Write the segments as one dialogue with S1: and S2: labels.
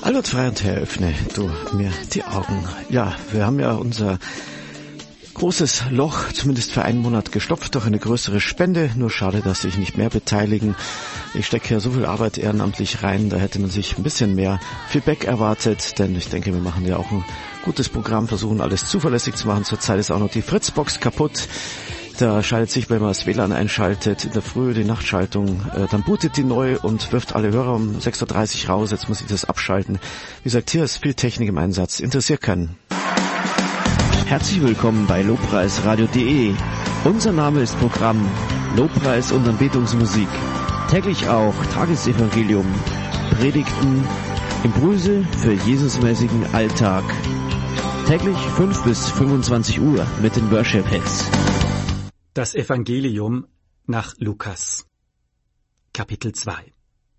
S1: Allot frei und Herr, öffne du mir die Augen. Ja, wir haben ja unser großes Loch zumindest für einen Monat gestopft durch eine größere Spende. Nur schade, dass sich nicht mehr beteiligen. Ich stecke hier so viel Arbeit ehrenamtlich rein, da hätte man sich ein bisschen mehr Feedback erwartet, denn ich denke, wir machen ja auch ein gutes Programm, versuchen alles zuverlässig zu machen. Zurzeit ist auch noch die Fritzbox kaputt. Da schaltet sich, wenn man das WLAN einschaltet, in der Früh die Nachtschaltung, dann bootet die neu und wirft alle Hörer um 6.30 Uhr raus. Jetzt muss ich das abschalten. Wie gesagt, hier ist viel Technik im Einsatz. Interessiert keinen.
S2: Herzlich willkommen bei Lobpreisradio.de. Unser Name ist Programm Lobpreis und Anbetungsmusik. Täglich auch Tagesevangelium, Predigten, Impulse für Jesusmäßigen Alltag. Täglich 5 bis 25 Uhr mit den Worship Hits.
S3: Das Evangelium nach Lukas, Kapitel 2.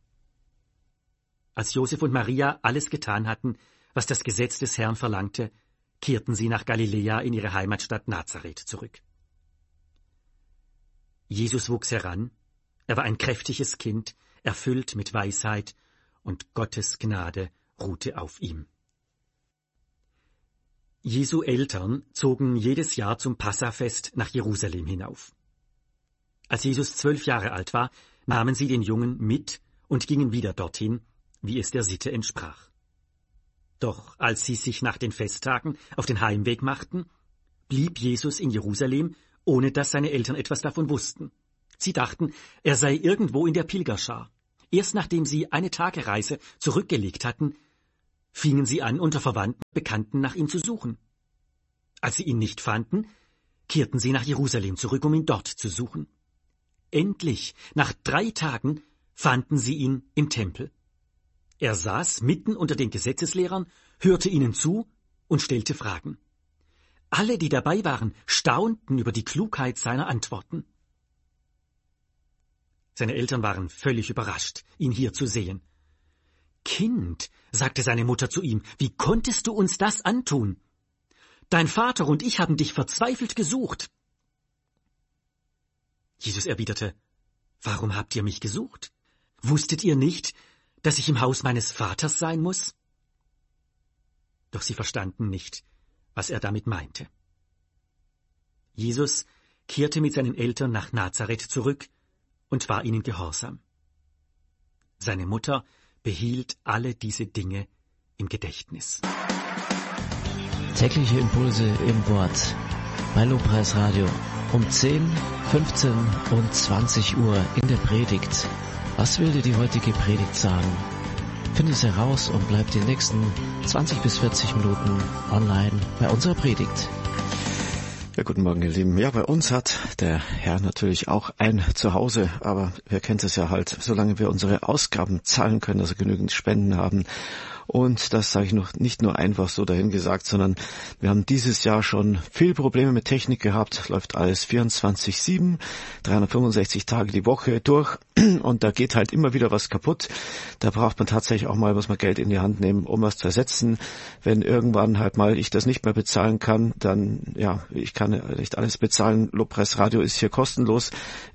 S3: Als Josef und Maria alles getan hatten, was das Gesetz des Herrn verlangte, kehrten sie nach Galiläa in ihre Heimatstadt Nazareth zurück. Jesus wuchs heran, er war ein kräftiges Kind, erfüllt mit Weisheit, und Gottes Gnade ruhte auf ihm. Jesu Eltern zogen jedes Jahr zum Passafest nach Jerusalem hinauf. Als Jesus 12 Jahre alt war, nahmen sie den Jungen mit und gingen wieder dorthin, wie es der Sitte entsprach. Doch als sie sich nach den Festtagen auf den Heimweg machten, blieb Jesus in Jerusalem, ohne dass seine Eltern etwas davon wussten. Sie dachten, er sei irgendwo in der Pilgerschar. Erst nachdem sie eine Tagereise zurückgelegt hatten, fingen sie an, unter Verwandten und Bekannten nach ihm zu suchen. Als sie ihn nicht fanden, kehrten sie nach Jerusalem zurück, um ihn dort zu suchen. Endlich, nach 3 Tagen, fanden sie ihn im Tempel. Er saß mitten unter den Gesetzeslehrern, hörte ihnen zu und stellte Fragen. Alle, die dabei waren, staunten über die Klugheit seiner Antworten. Seine Eltern waren völlig überrascht, ihn hier zu sehen. »Kind«, sagte seine Mutter zu ihm, »wie konntest du uns das antun? Dein Vater und ich haben dich verzweifelt gesucht.« Jesus erwiderte, »Warum habt ihr mich gesucht? Wusstet ihr nicht, dass ich im Haus meines Vaters sein muss?« Doch sie verstanden nicht, was er damit meinte. Jesus kehrte mit seinen Eltern nach Nazareth zurück und war ihnen gehorsam. Seine Mutter behielt alle diese Dinge im Gedächtnis.
S2: Tägliche Impulse im Wort bei Lobpreisradio um 10, 15 und 20 Uhr in der Predigt. Was will dir die heutige Predigt sagen? Finde es heraus und bleib die nächsten 20 bis 40 Minuten online bei unserer Predigt.
S1: Ja, guten Morgen, ihr Lieben. Ja, bei uns hat der Herr natürlich auch ein Zuhause, aber wir kennen es ja halt, solange wir unsere Ausgaben zahlen können, also genügend Spenden haben. Und das sage ich noch nicht nur einfach so dahingesagt, sondern wir haben dieses Jahr schon viel Probleme mit Technik gehabt. Läuft alles 24/7, 365 Tage die Woche durch und da geht halt immer wieder was kaputt. Da braucht man tatsächlich auch mal, muss man Geld in die Hand nehmen, um was zu ersetzen. Wenn irgendwann halt mal ich das nicht mehr bezahlen kann, dann, ja, ich kann nicht alles bezahlen. Lobpreisradio ist hier kostenlos,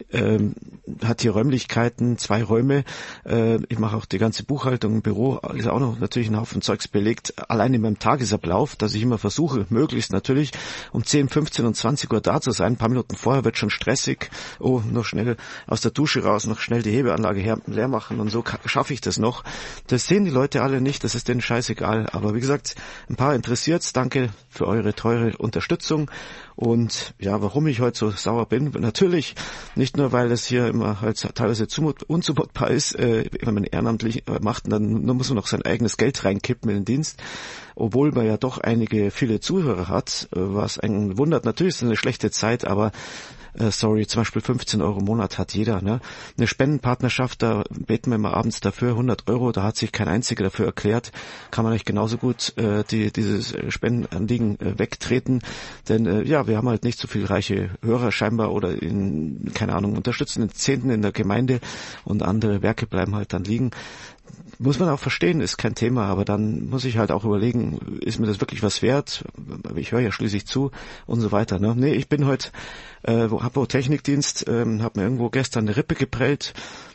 S1: hat hier Räumlichkeiten, 2 Räume. Ich mache auch die ganze Buchhaltung im Büro, ist auch noch natürlich ein Haufen Zeugs belegt, allein in meinem Tagesablauf, dass ich immer versuche, möglichst natürlich um 10, 15 und 20 Uhr da zu sein. Ein paar Minuten vorher wird schon stressig. Oh, noch schnell aus der Dusche raus, noch schnell die Hebeanlage leer machen und so schaffe ich das noch. Das sehen die Leute alle nicht, das ist denen scheißegal. Aber wie gesagt, ein paar interessiert's. Danke für eure teure Unterstützung. Und ja, warum ich heute so sauer bin? Natürlich nicht nur, weil es hier immer halt teilweise unzumutbar ist, wenn man ehrenamtlich macht, dann muss man noch sein eigenes Geld reinkippen in den Dienst, obwohl man ja doch viele Zuhörer hat, was einen wundert. Natürlich ist es eine schlechte Zeit, aber zum Beispiel 15 Euro im Monat hat jeder, ne? Eine Spendenpartnerschaft, da beten wir immer abends dafür, 100 Euro, da hat sich kein einziger dafür erklärt, kann man nicht genauso gut dieses Spendenanliegen wegtreten, denn ja, wir haben halt nicht so viel reiche Hörer scheinbar oder keine Ahnung, unterstützenden Zehnten in der Gemeinde und andere Werke bleiben halt dann liegen. Muss man auch verstehen, ist kein Thema, aber dann muss ich halt auch überlegen, ist mir das wirklich was wert? Ich höre ja schließlich zu und so weiter. Ne? Nee, ich bin heute, habe Technikdienst, habe mir irgendwo gestern eine Rippe geprellt,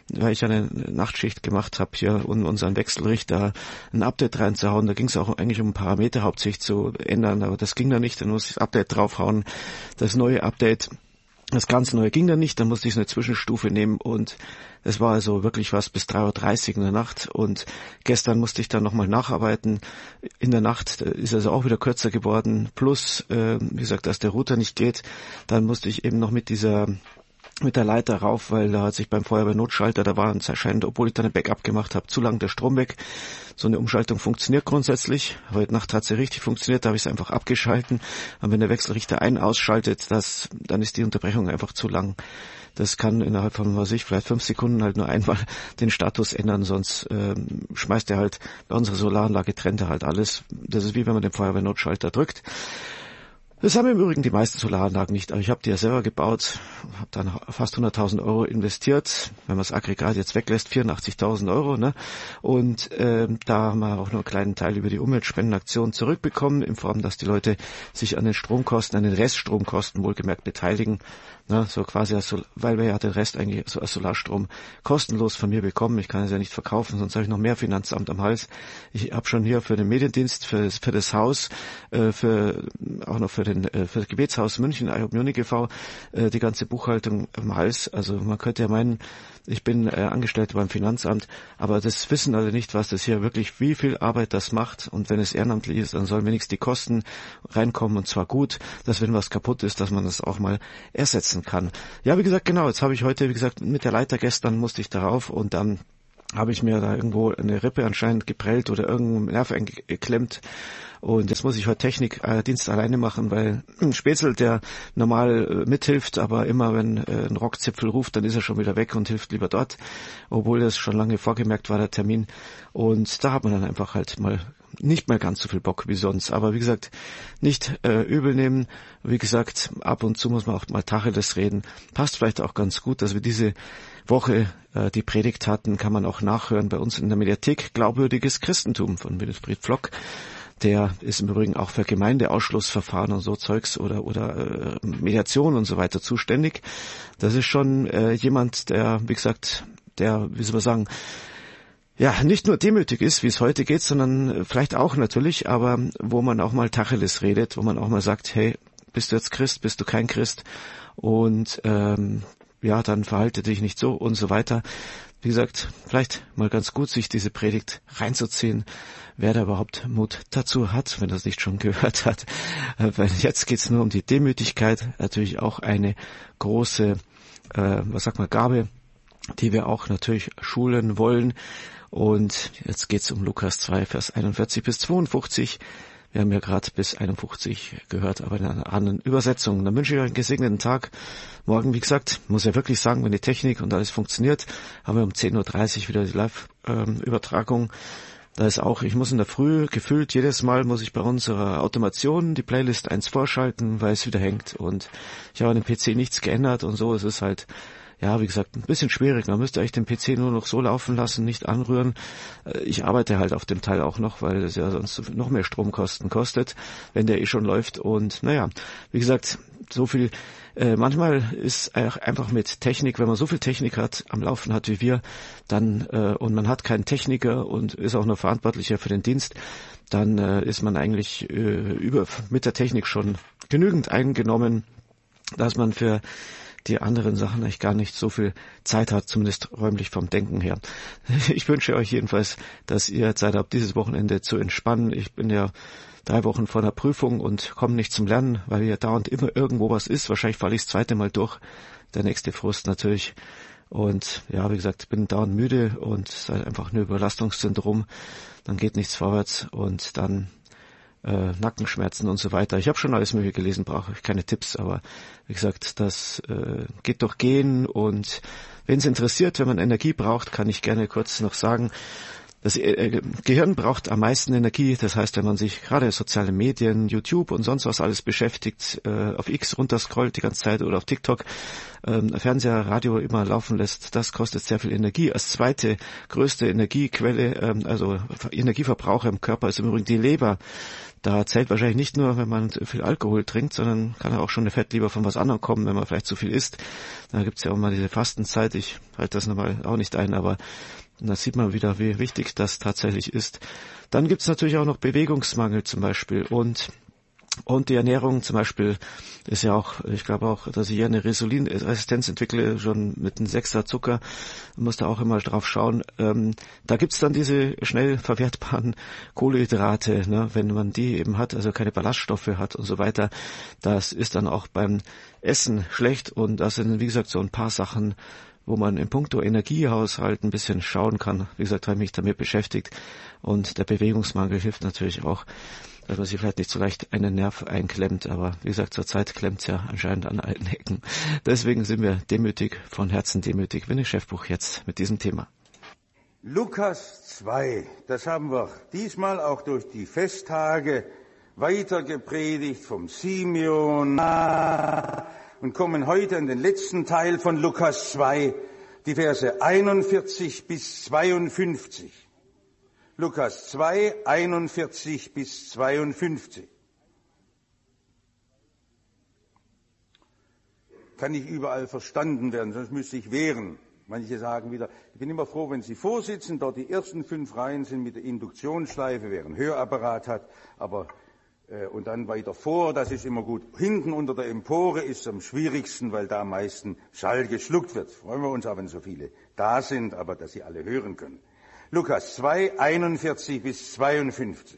S1: weil ich eine Nachtschicht gemacht habe, hier um unseren Wechselrichter ein Update reinzuhauen. Da ging es auch eigentlich um Parameter hauptsächlich zu ändern, aber das ging da nicht. Dann musste ich das Update draufhauen, das neue Update. Das ganz Neue ging dann nicht, dann musste ich so eine Zwischenstufe nehmen und es war also wirklich was bis 3:30 Uhr in der Nacht und gestern musste ich dann nochmal nacharbeiten. In der Nacht ist also auch wieder kürzer geworden, plus, wie gesagt, dass der Router nicht geht, dann musste ich eben noch mit der Leiter rauf, weil da hat sich beim Feuerwehrnotschalter, da war anscheinend, obwohl ich dann ein Backup gemacht habe, zu lang der Strom weg. So eine Umschaltung funktioniert grundsätzlich. Heute Nacht hat sie richtig funktioniert, da habe ich es einfach abgeschalten. Und wenn der Wechselrichter ausschaltet, dann ist die Unterbrechung einfach zu lang. Das kann innerhalb von, vielleicht 5 Sekunden halt nur einmal den Status ändern, sonst schmeißt er halt, bei unserer Solaranlage trennt er halt alles. Das ist wie wenn man den Feuerwehrnotschalter drückt. Das haben im Übrigen die meisten Solaranlagen nicht, aber ich habe die ja selber gebaut, habe dann fast 100.000 Euro investiert, wenn man das Aggregat jetzt weglässt, 84.000 Euro, ne? Und da haben wir auch nur einen kleinen Teil über die Umweltspendenaktion zurückbekommen, in Form, dass die Leute sich an den Stromkosten, an den Reststromkosten wohlgemerkt beteiligen, ne? So quasi, weil wir ja den Rest eigentlich so als Solarstrom kostenlos von mir bekommen. Ich kann es ja nicht verkaufen, sonst habe ich noch mehr Finanzamt am Hals. Ich habe schon hier für den Mediendienst, für das Haus, auch noch für das Gebetshaus München, iHope e.V., die ganze Buchhaltung am Hals. Also man könnte ja meinen, ich bin Angestellter beim Finanzamt, aber das wissen alle nicht, was das hier wirklich, wie viel Arbeit das macht. Und wenn es ehrenamtlich ist, dann sollen wenigstens die Kosten reinkommen und zwar gut, dass wenn was kaputt ist, dass man das auch mal ersetzen kann. Ja, wie gesagt, genau, jetzt habe ich heute, wie gesagt, mit der Leiter gestern musste ich darauf und dann habe ich mir da irgendwo eine Rippe anscheinend geprellt oder irgendeinen Nerv eingeklemmt. Und jetzt muss ich heute Technikdienst alleine machen, weil ein Spätzl, der normal mithilft, aber immer wenn ein Rockzipfel ruft, dann ist er schon wieder weg und hilft lieber dort, obwohl das schon lange vorgemerkt war, der Termin. Und da hat man dann einfach halt mal nicht mehr ganz so viel Bock wie sonst. Aber wie gesagt, nicht übel nehmen. Wie gesagt, ab und zu muss man auch mal Tacheles reden. Passt vielleicht auch ganz gut, dass wir diese Woche die Predigt hatten, kann man auch nachhören bei uns in der Mediathek. Glaubwürdiges Christentum von Wilfried Pflock. Der ist im Übrigen auch für Gemeindeausschlussverfahren und so Zeugs oder Mediation und so weiter zuständig. Das ist schon jemand, der, wie gesagt, wie soll man sagen, ja, nicht nur demütig ist, wie es heute geht, sondern vielleicht auch natürlich, aber wo man auch mal Tacheles redet, wo man auch mal sagt, hey, bist du jetzt Christ, bist du kein Christ? Und ja, dann verhalte dich nicht so und so weiter. Wie gesagt, vielleicht mal ganz gut, sich diese Predigt reinzuziehen, wer da überhaupt Mut dazu hat, wenn er es nicht schon gehört hat. Weil jetzt geht's nur um die Demütigkeit, natürlich auch eine große, Gabe, die wir auch natürlich schulen wollen. Und jetzt geht's um Lukas 2, Vers 41 bis 52. Wir haben ja gerade bis 51 gehört, aber in einer anderen Übersetzung. Dann wünsche ich euch einen gesegneten Tag. Morgen, wie gesagt, muss ja wirklich sagen, wenn die Technik und alles funktioniert, haben wir um 10:30 Uhr wieder die Live-Übertragung. Da ist auch, ich muss in der Früh gefühlt, jedes Mal muss ich bei unserer Automation die Playlist 1 vorschalten, weil es wieder hängt. Und ich habe an dem PC nichts geändert und so. Es ist halt, ja, wie gesagt, ein bisschen schwierig. Man müsste eigentlich den PC nur noch so laufen lassen, nicht anrühren. Ich arbeite halt auf dem Teil auch noch, weil es ja sonst noch mehr Stromkosten kostet, wenn der schon läuft. Und naja, wie gesagt, so viel, manchmal ist einfach mit Technik, wenn man so viel Technik am Laufen hat wie wir, dann und man hat keinen Techniker und ist auch nur Verantwortlicher für den Dienst, dann ist man eigentlich mit der Technik schon genügend eingenommen, dass man für die anderen Sachen eigentlich gar nicht so viel Zeit hat, zumindest räumlich vom Denken her. Ich wünsche euch jedenfalls, dass ihr Zeit habt, dieses Wochenende zu entspannen. Ich bin ja 3 Wochen vor einer Prüfung und komme nicht zum Lernen, weil ja dauernd immer irgendwo was ist. Wahrscheinlich falle ich das 2. Mal durch. Der nächste Frust natürlich. Und ja, wie gesagt, bin dauernd müde und es ist halt einfach ein Überlastungssyndrom. Dann geht nichts vorwärts und dann Nackenschmerzen und so weiter. Ich habe schon alles Mögliche gelesen, brauche ich keine Tipps, aber wie gesagt, das geht doch gehen und wenn es interessiert, wenn man Energie braucht, kann ich gerne kurz noch sagen, Das Gehirn braucht am meisten Energie. Das heißt, wenn man sich gerade soziale Medien, YouTube und sonst was alles beschäftigt, auf X runterscrollt die ganze Zeit oder auf TikTok, Fernseher, Radio immer laufen lässt, das kostet sehr viel Energie. Als zweite größte Energiequelle, also Energieverbraucher im Körper, ist im Übrigen die Leber. Da zählt wahrscheinlich nicht nur, wenn man viel Alkohol trinkt, sondern kann auch schon eine Fettleber von was anderem kommen, wenn man vielleicht zu viel isst. Da gibt's ja auch mal diese Fastenzeit. Ich halte das nochmal auch nicht ein, aber da sieht man wieder, wie wichtig das tatsächlich ist. Dann gibt's natürlich auch noch Bewegungsmangel zum Beispiel und die Ernährung zum Beispiel ist ja auch, ich glaube auch, dass ich hier eine Insulinresistenz entwickle, schon mit einem 6er Zucker, muss da auch immer drauf schauen. Da gibt's dann diese schnell verwertbaren Kohlenhydrate, ne, wenn man die eben hat, also keine Ballaststoffe hat und so weiter. Das ist dann auch beim Essen schlecht und das sind, wie gesagt, so ein paar Sachen, wo man in puncto Energiehaushalt ein bisschen schauen kann. Wie gesagt, habe ich mich damit beschäftigt und der Bewegungsmangel hilft natürlich auch, dass man sich vielleicht nicht so leicht einen Nerv einklemmt, aber wie gesagt, zurzeit klemmt's ja anscheinend an allen Ecken. Deswegen sind wir demütig, von Herzen demütig, wenn ich Chefbuch jetzt mit diesem Thema.
S4: Lukas 2, das haben wir diesmal auch durch die Festtage weiter gepredigt vom Simeon und kommen heute in den letzten Teil von Lukas 2, die Verse 41 bis 52. Lukas 2, 41 bis 52. Kann nicht überall verstanden werden, sonst müsste ich wehren. Manche sagen wieder, ich bin immer froh, wenn Sie vorsitzen, dort die ersten 5 Reihen sind mit der Induktionsschleife, wer einen Hörapparat hat, aber und dann weiter vor, das ist immer gut. Hinten unter der Empore ist es am schwierigsten, weil da am meisten Schall geschluckt wird. Freuen wir uns aber, wenn so viele da sind, aber dass Sie alle hören können. Lukas 2, 41 bis 52.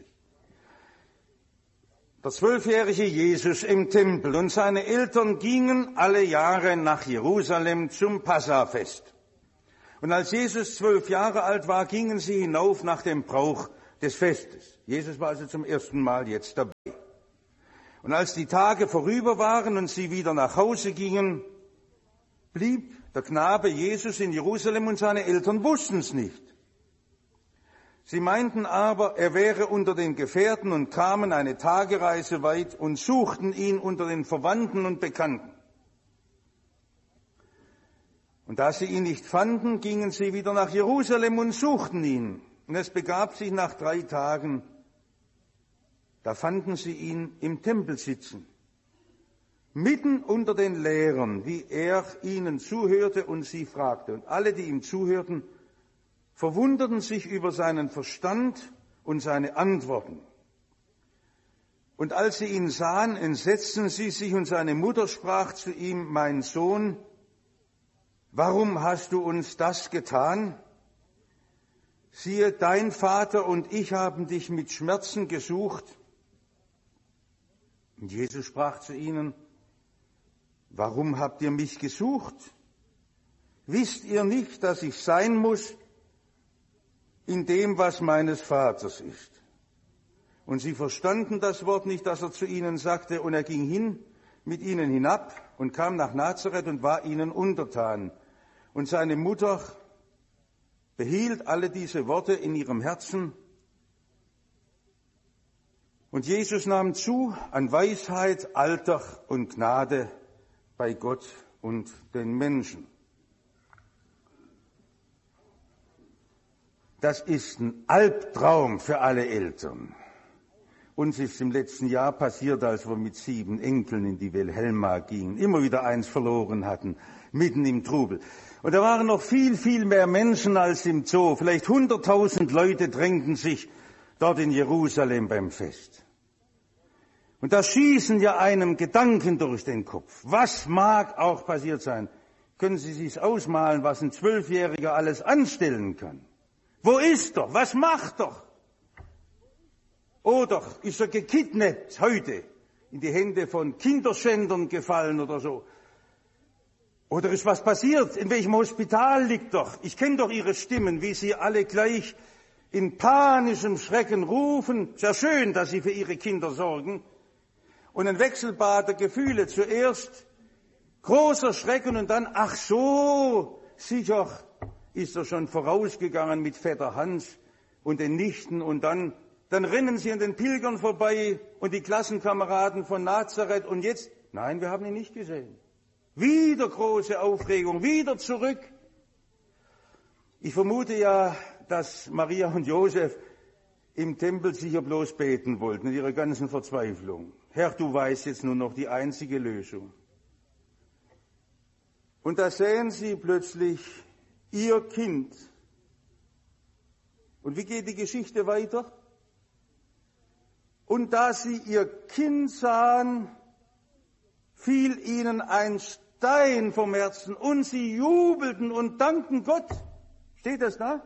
S4: Der 12-jährige Jesus im Tempel und seine Eltern gingen alle Jahre nach Jerusalem zum Passafest. Und als Jesus 12 Jahre alt war, gingen sie hinauf nach dem Brauch des Festes. Jesus war also zum ersten Mal jetzt dabei. Und als die Tage vorüber waren und sie wieder nach Hause gingen, blieb der Knabe Jesus in Jerusalem und seine Eltern wussten es nicht. Sie meinten aber, er wäre unter den Gefährten und kamen eine Tagereise weit und suchten ihn unter den Verwandten und Bekannten. Und da sie ihn nicht fanden, gingen sie wieder nach Jerusalem und suchten ihn. Und es begab sich nach 3 Tagen, da fanden sie ihn im Tempel sitzen, mitten unter den Lehrern, wie er ihnen zuhörte und sie fragte. Und alle, die ihm zuhörten, verwunderten sich über seinen Verstand und seine Antworten. Und als sie ihn sahen, entsetzten sie sich, und seine Mutter sprach zu ihm: Mein Sohn, warum hast du uns das getan? Siehe, dein Vater und ich haben dich mit Schmerzen gesucht. Und Jesus sprach zu ihnen: Warum habt ihr mich gesucht? Wisst ihr nicht, dass ich sein muss in dem, was meines Vaters ist? Und sie verstanden das Wort nicht, das er zu ihnen sagte, und er ging hin mit ihnen hinab und kam nach Nazareth und war ihnen untertan. Und seine Mutter behielt alle diese Worte in ihrem Herzen. Und Jesus nahm zu an Weisheit, Alter und Gnade bei Gott und den Menschen. Das ist ein Albtraum für alle Eltern. Uns ist im letzten Jahr passiert, als wir mit 7 Enkeln in die Wilhelma gingen, immer wieder eins verloren hatten, mitten im Trubel. Und da waren noch viel, viel mehr Menschen als im Zoo. Vielleicht 100.000 Leute drängten sich dort in Jerusalem beim Fest. Und da schießen ja einem Gedanken durch den Kopf. Was mag auch passiert sein? Können Sie sich ausmalen, was ein 12-Jähriger alles anstellen kann? Wo ist er? Was macht er? Oder ist er gekidnappt heute, in die Hände von Kinderschändern gefallen oder so? Oder ist was passiert? In welchem Hospital liegt er? Ich kenne doch Ihre Stimmen, wie Sie alle gleich in panischem Schrecken rufen. Sehr schön, dass Sie für Ihre Kinder sorgen. Und ein Wechselbad der Gefühle. Zuerst großer Schrecken und dann, ach so, sicher ist er schon vorausgegangen mit Vetter Hans, und den Nichten und dann rennen sie an den Pilgern vorbei und die Klassenkameraden von Nazareth und jetzt, nein, wir haben ihn nicht gesehen. Wieder große Aufregung, wieder zurück. Ich vermute ja, dass Maria und Josef im Tempel sicher bloß beten wollten, in ihrer ganzen Verzweiflung. Herr, du weißt jetzt nur noch die einzige Lösung. Und da sehen sie plötzlich ihr Kind. Und wie geht die Geschichte weiter? Und da sie ihr Kind sahen, fiel ihnen ein Stein vom Herzen und sie jubelten und dankten Gott. Steht das da?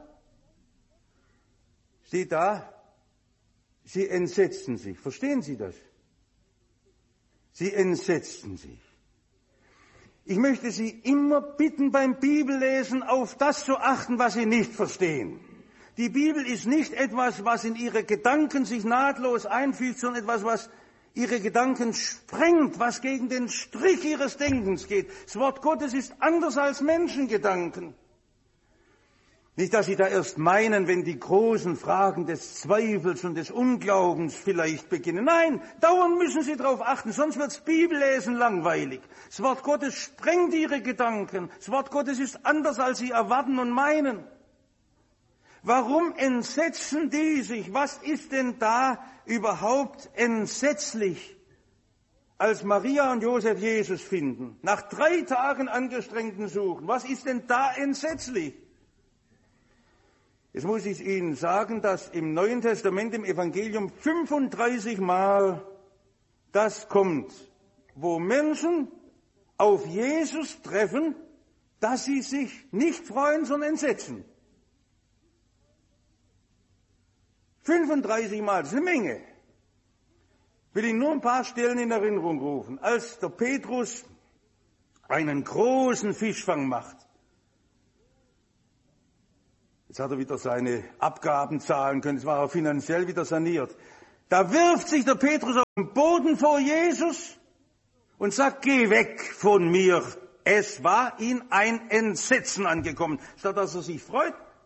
S4: Steht da? Sie entsetzten sich. Verstehen Sie das? Sie entsetzten sich. Ich möchte Sie immer bitten, beim Bibellesen auf das zu achten, was Sie nicht verstehen. Die Bibel ist nicht etwas, was in Ihre Gedanken sich nahtlos einfügt, sondern etwas, was Ihre Gedanken sprengt, was gegen den Strich Ihres Denkens geht. Das Wort Gottes ist anders als Menschengedanken. Nicht, dass Sie da erst meinen, wenn die großen Fragen des Zweifels und des Unglaubens vielleicht beginnen. Nein, dauernd müssen Sie darauf achten, sonst wird's Bibellesen langweilig. Das Wort Gottes sprengt Ihre Gedanken. Das Wort Gottes ist anders, als Sie erwarten und meinen. Warum entsetzen die sich? Was ist denn da überhaupt entsetzlich, als Maria und Josef Jesus finden? Nach 3 Tagen angestrengten Suchen. Was ist denn da entsetzlich? Jetzt muss ich Ihnen sagen, dass im Neuen Testament, im Evangelium 35 Mal das kommt, wo Menschen auf Jesus treffen, dass sie sich nicht freuen, sondern entsetzen. 35 Mal, das ist eine Menge. Ich will Ihnen nur ein paar Stellen in Erinnerung rufen. Als der Petrus einen großen Fischfang macht, jetzt hat er wieder seine Abgaben zahlen können, es war auch finanziell wieder saniert. Da wirft sich der Petrus auf den Boden vor Jesus und sagt, geh weg von mir. Es war ihm ein Entsetzen angekommen. Statt dass er sich freut,